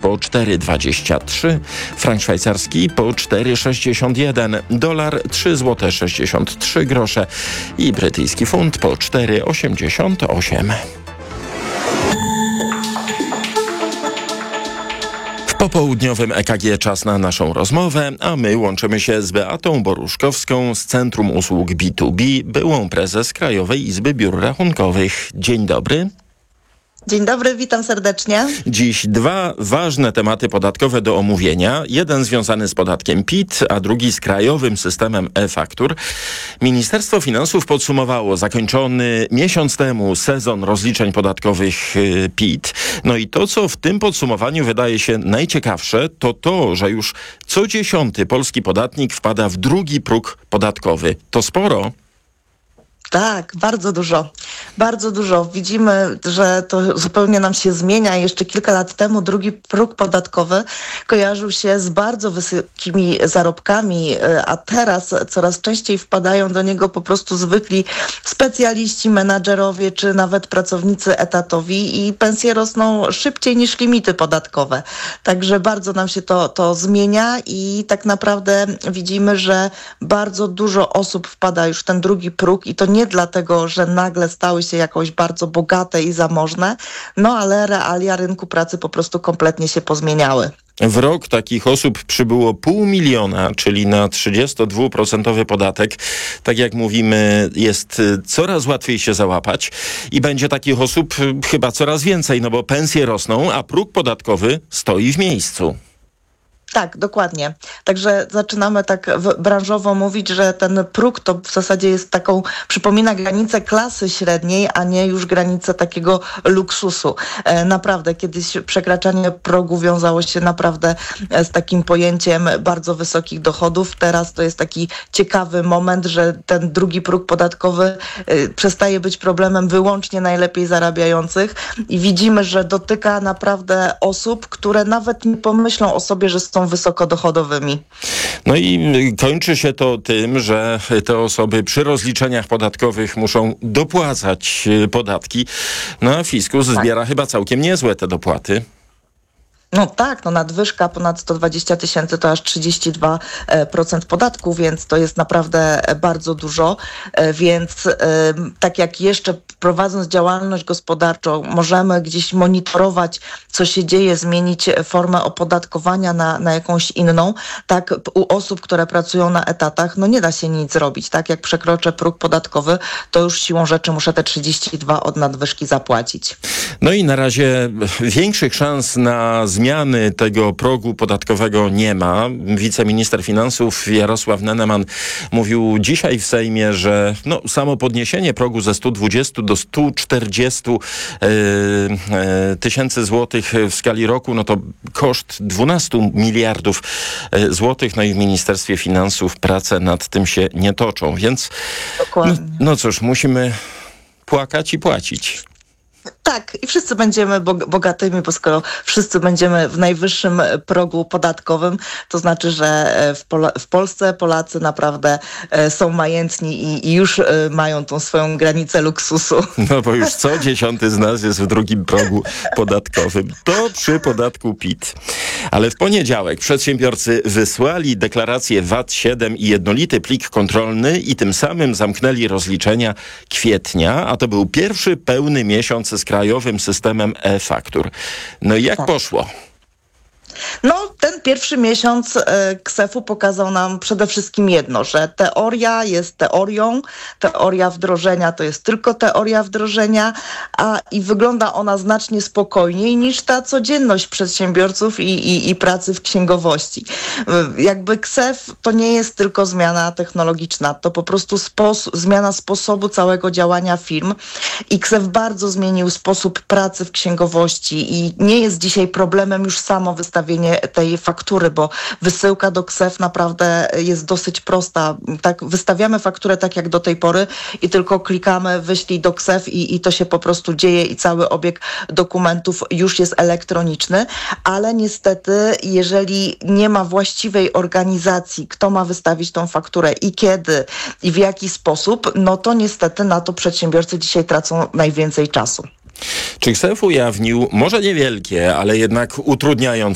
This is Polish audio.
po 4,23, frank szwajcarski po 4,61, dolar 3,63 zł i brytyjski funt po 4,88. W popołudniowym EKG czas na naszą rozmowę, a my łączymy się z Beatą Boruszkowską z Centrum Usług B2B, byłą prezes Krajowej Izby Biur Rachunkowych. Dzień dobry. Dzień dobry, witam serdecznie. Dziś dwa ważne tematy podatkowe do omówienia. Jeden związany z podatkiem PIT, a drugi z krajowym systemem e-faktur. Ministerstwo Finansów podsumowało zakończony miesiąc temu sezon rozliczeń podatkowych PIT. No i to, co w tym podsumowaniu wydaje się najciekawsze, to, że już co 10. polski podatnik wpada w drugi próg podatkowy. To sporo. Tak, bardzo dużo. Bardzo dużo. Widzimy, że to zupełnie nam się zmienia. Jeszcze kilka lat temu drugi próg podatkowy kojarzył się z bardzo wysokimi zarobkami, a teraz coraz częściej wpadają do niego po prostu zwykli specjaliści, menadżerowie czy nawet pracownicy etatowi i pensje rosną szybciej niż limity podatkowe. Także bardzo nam się to zmienia i tak naprawdę widzimy, że bardzo dużo osób wpada już w ten drugi próg i to nie dlatego, że nagle stały się jakoś bardzo bogate i zamożne, ale realia rynku pracy po prostu kompletnie się pozmieniały. W rok takich osób przybyło 500 000, czyli na 32% podatek. Tak jak mówimy, jest coraz łatwiej się załapać i będzie takich osób chyba coraz więcej, bo pensje rosną, a próg podatkowy stoi w miejscu. Tak, dokładnie. Także zaczynamy tak branżowo mówić, że ten próg to w zasadzie jest przypomina granicę klasy średniej, a nie już granicę takiego luksusu. Naprawdę, kiedyś przekraczanie progu wiązało się naprawdę z takim pojęciem bardzo wysokich dochodów. Teraz to jest taki ciekawy moment, że ten drugi próg podatkowy przestaje być problemem wyłącznie najlepiej zarabiających i widzimy, że dotyka naprawdę osób, które nawet nie pomyślą o sobie, że są wysokodochodowymi. No i kończy się to tym, że te osoby przy rozliczeniach podatkowych muszą dopłacać podatki. A fiskus zbiera chyba całkiem niezłe te dopłaty. Nadwyżka ponad 120 000 to aż 32% podatku, więc to jest naprawdę bardzo dużo. Więc tak jak jeszcze prowadząc działalność gospodarczą możemy gdzieś monitorować, co się dzieje, zmienić formę opodatkowania na jakąś inną, tak u osób, które pracują na etatach, nie da się nic zrobić. Tak jak przekroczę próg podatkowy, to już siłą rzeczy muszę te 32 od nadwyżki zapłacić. No i na razie większych szans na zmiany tego progu podatkowego nie ma. Wiceminister finansów Jarosław Neneman mówił dzisiaj w Sejmie, że samo podniesienie progu ze 120 do 140 tysięcy złotych w skali roku, to koszt 12 miliardów złotych. No i w Ministerstwie Finansów prace nad tym się nie toczą. Więc cóż, musimy płakać i płacić. Tak, i wszyscy będziemy bogatymi, bo skoro wszyscy będziemy w najwyższym progu podatkowym, to znaczy, że w Polsce Polacy naprawdę są majętni i już mają tą swoją granicę luksusu. Bo już co 10 z nas jest w drugim progu podatkowym. To przy podatku PIT. Ale w poniedziałek przedsiębiorcy wysłali deklarację VAT-7 i jednolity plik kontrolny i tym samym zamknęli rozliczenia kwietnia, a to był pierwszy pełny miesiąc z krajowym systemem e-faktur. I jak poszło? Ten pierwszy miesiąc KSeF-u pokazał nam przede wszystkim jedno, że teoria jest teorią, teoria wdrożenia to jest tylko teoria wdrożenia, i wygląda ona znacznie spokojniej niż ta codzienność przedsiębiorców i pracy w księgowości. Jakby KSeF to nie jest tylko zmiana technologiczna, to po prostu zmiana sposobu całego działania firm i KSeF bardzo zmienił sposób pracy w księgowości i nie jest dzisiaj problemem już samo wystawienie tej faktury, bo wysyłka do KSeF naprawdę jest dosyć prosta. Tak, wystawiamy fakturę tak jak do tej pory i tylko klikamy wyślij do KSeF i to się po prostu dzieje i cały obieg dokumentów już jest elektroniczny, ale niestety jeżeli nie ma właściwej organizacji, kto ma wystawić tą fakturę i kiedy i w jaki sposób, to niestety na to przedsiębiorcy dzisiaj tracą najwięcej czasu. Czy KSeF ujawnił, może niewielkie, ale jednak utrudniające